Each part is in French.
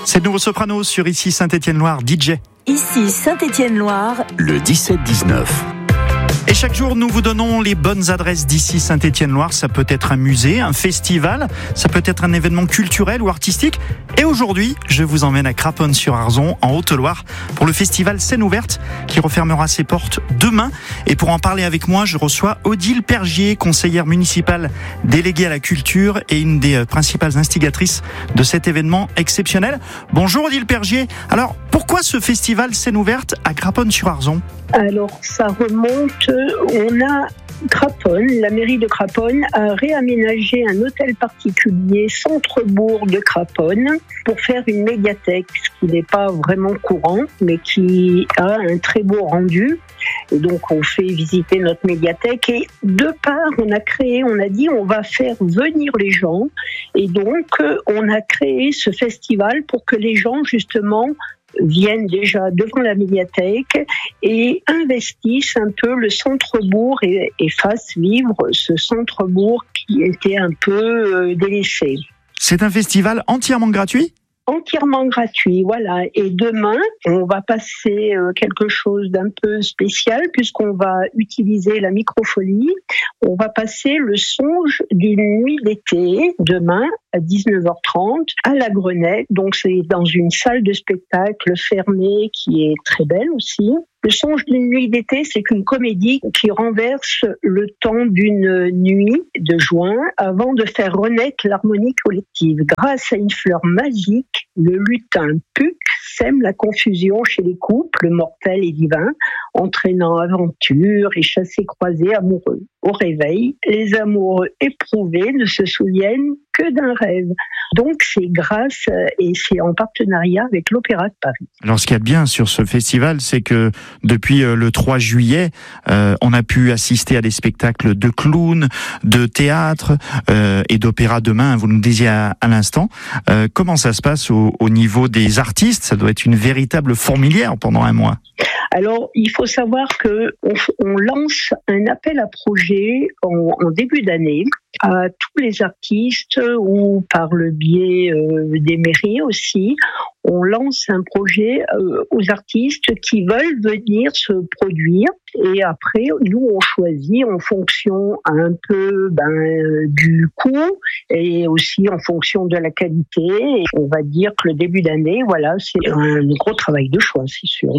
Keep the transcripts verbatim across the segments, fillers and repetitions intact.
C'est le nouveau Soprano sur Ici Saint-Étienne-Loire, D J. Ici Saint-Étienne-Loire, le dix-sept dix-neuf. Et chaque jour, nous vous donnons les bonnes adresses d'ici Saint-Étienne-Loire. Ça peut être un musée, un festival, ça peut être un événement culturel ou artistique. Et aujourd'hui, je vous emmène à Craponne-sur-Arzon, en Haute-Loire, pour le festival Scène Ouverte, qui refermera ses portes demain. Et pour en parler avec moi, je reçois Odile Pergier, conseillère municipale déléguée à la culture et une des principales instigatrices de cet événement exceptionnel. Bonjour Odile Pergier. Alors, pourquoi ce festival Scène Ouverte à Craponne-sur-Arzon ? Alors, ça remonte, on a Craponne, la mairie de Craponne a réaménagé un hôtel particulier centre-bourg de Craponne pour faire une médiathèque, ce qui n'est pas vraiment courant, mais qui a un très beau rendu. Et donc, on fait visiter notre médiathèque. Et de part, on a créé, on a dit, on va faire venir les gens. Et donc, on a créé ce festival pour que les gens, justement, viennent déjà devant la médiathèque et investissent un peu le centre-bourg et, et fassent vivre ce centre-bourg qui était un peu euh, délaissé. C'est un festival entièrement gratuit ? Entièrement gratuit, voilà. Et demain, on va passer quelque chose d'un peu spécial puisqu'on va utiliser la microphonie. On va passer le songe d'une nuit d'été demain à dix-neuf heures trente à la Grenette. Donc c'est dans une salle de spectacle fermée qui est très belle aussi. Le songe d'une nuit d'été, c'est une comédie qui renverse le temps d'une nuit de juin avant de faire renaître l'harmonie collective. Grâce à une fleur magique, le lutin Puck sème la confusion chez les couples mortels et divins, entraînant aventure et chassés-croisés amoureux. Au réveil, les amoureux éprouvés ne se souviennent que d'un rêve. Donc c'est grâce et c'est en partenariat avec l'Opéra de Paris. Alors ce qu'il y a de bien sur ce festival, c'est que depuis le trois juillet, euh, on a pu assister à des spectacles de clowns, de théâtre euh, et d'opéra demain, vous nous disiez à, à l'instant. Euh, comment ça se passe au, au niveau des artistes ? Ça doit être une véritable fourmilière pendant un mois. Alors, il faut savoir que on, on lance un appel à projet en, en début d'année à tous les artistes ou par le biais euh, des mairies aussi. On lance un projet euh, aux artistes qui veulent venir se produire et après, nous, on choisit en fonction un peu ben, du coût et aussi en fonction de la qualité. Et on va dire que le début d'année, voilà, c'est un gros travail de choix, c'est sûr.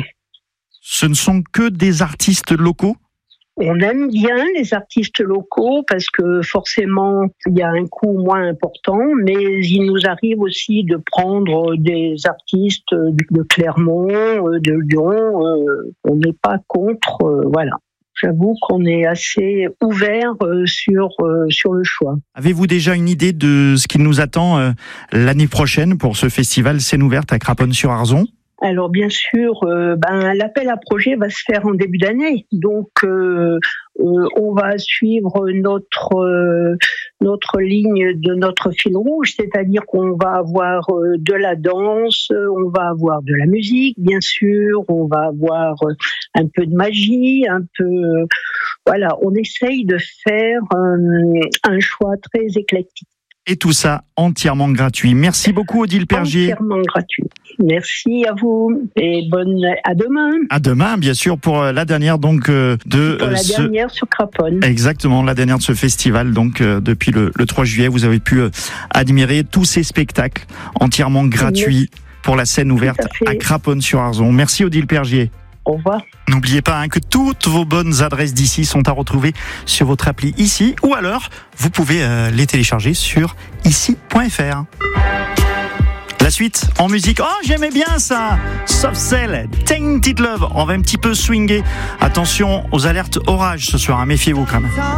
Ce ne sont que des artistes locaux ? On aime bien les artistes locaux parce que forcément, il y a un coût moins important, mais il nous arrive aussi de prendre des artistes de Clermont, de Lyon. On n'est pas contre, voilà. J'avoue qu'on est assez ouvert sur, sur le choix. Avez-vous déjà une idée de ce qui nous attend l'année prochaine pour ce festival Scène Ouverte à Craponne-sur-Arzon ? Alors bien sûr, euh, ben l'appel à projet va se faire en début d'année, donc euh, euh, on va suivre notre euh, notre ligne de notre fil rouge, c'est-à-dire qu'on va avoir euh, de la danse, on va avoir de la musique, bien sûr, on va avoir un peu de magie, un peu euh, voilà, on essaye de faire euh, un choix très éclectique. Et tout ça entièrement gratuit. Merci beaucoup Odile Pergier. Entièrement gratuit. Merci à vous et bonne à demain. À demain, bien sûr, pour la dernière donc de pour la ce... dernière sur Craponne. Exactement, la dernière de ce festival. Donc depuis le, le trois juillet, vous avez pu admirer tous ces spectacles entièrement gratuits Merci. Pour la scène ouverte à, à Craponne-sur-Arzon. Merci Odile Pergier. Au revoir. N'oubliez pas hein, que toutes vos bonnes adresses d'ici sont à retrouver sur votre appli Ici, ou alors vous pouvez euh, les télécharger sur ici point f r. La suite en musique. Oh, j'aimais bien ça. Soft Cell, Tainted Love. On va un petit peu swinger. Attention aux alertes orages ce soir. Hein, méfiez-vous quand même.